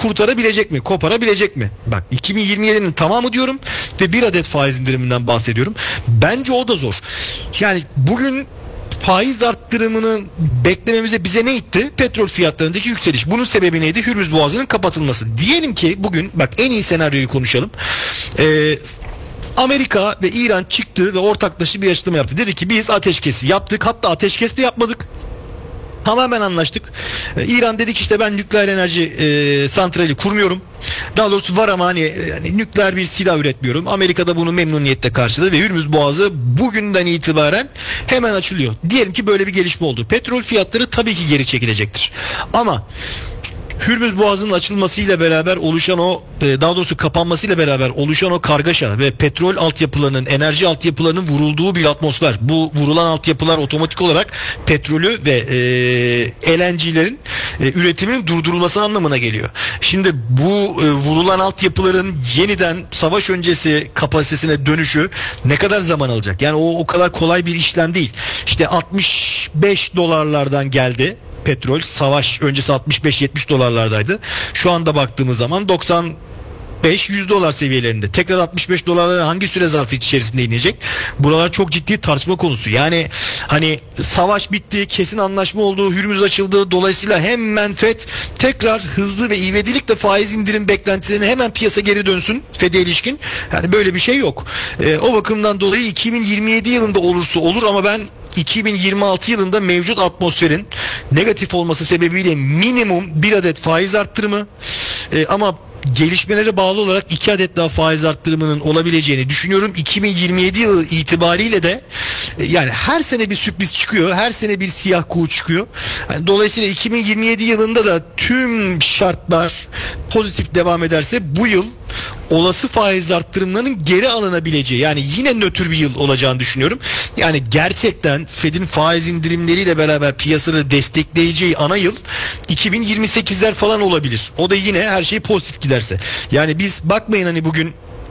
kurtarabilecek mi? Koparabilecek mi? Bak 2027'nin tamamı diyorum ve bir adet faiz indiriminden bahsediyorum. Bence o da zor. Yani bugün faiz arttırımını beklememize bize ne itti? Petrol fiyatlarındaki yükseliş. Bunun sebebi neydi? Hürmüz Boğazı'nın kapatılması. Diyelim ki bugün bak en iyi senaryoyu konuşalım. Amerika ve İran çıktı ve ortaklaşa bir açıklama yaptı. Dedi ki biz ateşkesi yaptık. Hatta ateşkes de yapmadık. Tamamen anlaştık. İran dedi ki işte ben nükleer enerji santrali kurmuyorum. Daha doğrusu var ama yani nükleer bir silah üretmiyorum. Amerika'da bunu memnuniyetle karşıladı ve Hürmüz Boğazı bugünden itibaren hemen açılıyor. Diyelim ki böyle bir gelişme oldu. Petrol fiyatları tabii ki geri çekilecektir. Ama Hürmüz Boğazı'nın açılmasıyla beraber oluşan o daha doğrusu kapanmasıyla beraber oluşan o kargaşa ve petrol altyapılarının, enerji altyapılarının vurulduğu bir atmosfer. Bu vurulan altyapılar otomatik olarak petrolü ve LNG'lerin üretiminin durdurulması anlamına geliyor. Şimdi bu vurulan altyapıların yeniden savaş öncesi kapasitesine dönüşü ne kadar zaman alacak? Yani o kadar kolay bir işlem değil. İşte 65 dolarlardan geldi. Petrol savaş öncesi 65-70 dolarlardaydı. Şu anda baktığımız zaman 95-100 dolar seviyelerinde. Tekrar 65 dolarlara hangi süre zarfı içerisinde inecek? Buralar çok ciddi tartışma konusu. Yani hani savaş bitti, kesin anlaşma oldu, Hürmüz açıldı. Dolayısıyla hemen FED tekrar hızlı ve ivedilikle faiz indirim beklentilerine hemen piyasa geri dönsün FED'e ilişkin. Yani böyle bir şey yok. O bakımdan dolayı 2027 yılında olursa olur ama ben 2026 yılında mevcut atmosferin negatif olması sebebiyle minimum bir adet faiz arttırımı ama gelişmelere bağlı olarak 2 adet daha faiz arttırımının olabileceğini düşünüyorum. 2027 yılı itibariyle de yani her sene bir sürpriz çıkıyor. Her sene bir siyah kuğu çıkıyor. Yani dolayısıyla 2027 yılında da tüm şartlar pozitif devam ederse bu yıl olası faiz arttırımlarının geri alınabileceği yani yine nötr bir yıl olacağını düşünüyorum. Yani gerçekten Fed'in faiz indirimleriyle beraber piyasaları destekleyeceği ana yıl 2028'ler falan olabilir. O da yine her şey pozitif giderse. Yani biz bakmayın hani bugün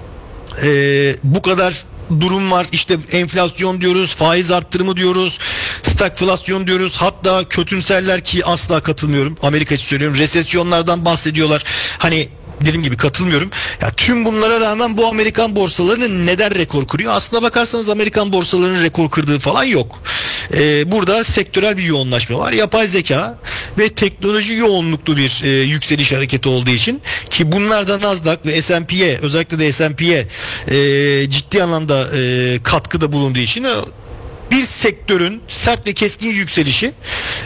bu kadar durum var. İşte enflasyon diyoruz, faiz arttırımı diyoruz, stagflasyon diyoruz. Hatta kötümserler ki asla katılmıyorum. Amerika için söylüyorum. Resesyonlardan bahsediyorlar. Hani dediğim gibi katılmıyorum. Ya tüm bunlara rağmen bu Amerikan borsalarının neden rekor kırıyor? Aslına bakarsanız Amerikan borsalarının rekor kırdığı falan yok. Burada sektörel bir yoğunlaşma var. Yapay zeka ve teknoloji yoğunluklu bir yükseliş hareketi olduğu için ki bunlardan Nasdaq ve S&P'ye özellikle de S&P'ye ciddi anlamda katkıda bulunduğu için bir sektörün sert ve keskin yükselişi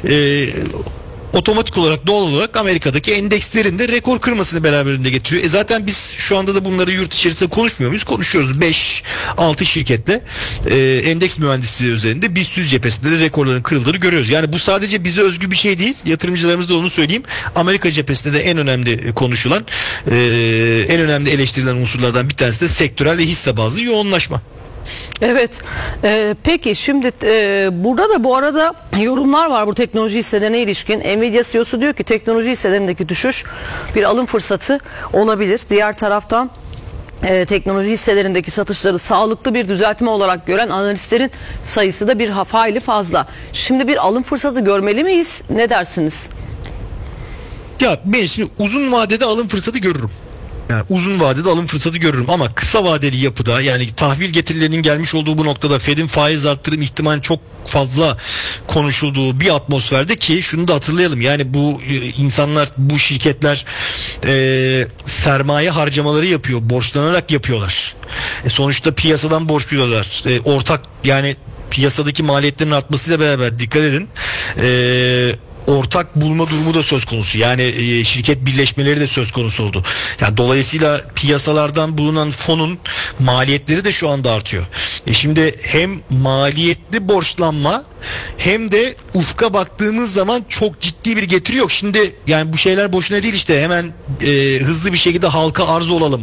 otomatik olarak doğal olarak Amerika'daki endekslerin de rekor kırmasını beraberinde getiriyor. Zaten biz şu anda da bunları yurt içerisinde konuşmuyor muyuz? Konuşuyoruz. 5-6 şirketle endeks mühendisliği üzerinde BIST cephesinde de rekorların kırıldığını görüyoruz. Yani bu sadece bize özgü bir şey değil. Yatırımcılarımız da onu söyleyeyim. Amerika cephesinde de en önemli konuşulan, en önemli eleştirilen unsurlardan bir tanesi de sektörel ve hisse bazlı yoğunlaşma. Evet. Peki şimdi burada da bu arada yorumlar var bu teknoloji hisselerine ilişkin. Nvidia CEO'su diyor ki teknoloji hisselerindeki düşüş bir alım fırsatı olabilir. Diğer taraftan teknoloji hisselerindeki satışları sağlıklı bir düzeltme olarak gören analistlerin sayısı da bir hayli fazla. Şimdi bir alım fırsatı görmeli miyiz? Ne dersiniz? Ya ben şimdi uzun vadede alım fırsatı görürüm. Yani uzun vadede alım fırsatı görürüm ama kısa vadeli yapıda yani tahvil getirilerinin gelmiş olduğu bu noktada Fed'in faiz arttırım ihtimali çok fazla konuşulduğu bir atmosferde ki şunu da hatırlayalım yani bu insanlar bu şirketler sermaye harcamaları yapıyor, borçlanarak yapıyorlar. Sonuçta piyasadan borçluyorlar. Ortak yani piyasadaki maliyetlerin artmasıyla beraber dikkat edin. Ortak bulma durumu da söz konusu. Yani şirket birleşmeleri de söz konusu oldu. Yani dolayısıyla piyasalardan bulunan fonun maliyetleri de şu anda artıyor. Şimdi hem maliyetli borçlanma hem de ufka baktığımız zaman çok ciddi bir getiri yok. Şimdi yani bu şeyler boşuna değil işte hemen hızlı bir şekilde halka arz olalım.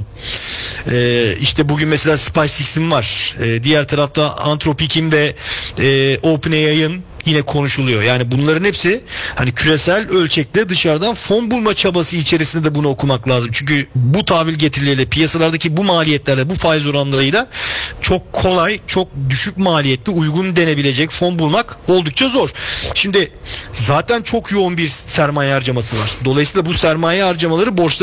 İşte bugün mesela SpaceX'in var. Diğer tarafta Anthropic'in ve OpenAI'ın yine konuşuluyor. Yani bunların hepsi hani küresel ölçekte dışarıdan fon bulma çabası içerisinde de bunu okumak lazım. Çünkü bu tahvil getirileriyle piyasalardaki bu maliyetlerle bu faiz oranlarıyla çok kolay, çok düşük maliyetli uygun denebilecek fon bulmak oldukça zor. Şimdi zaten çok yoğun bir sermaye harcaması var. Dolayısıyla bu sermaye harcamaları borçlar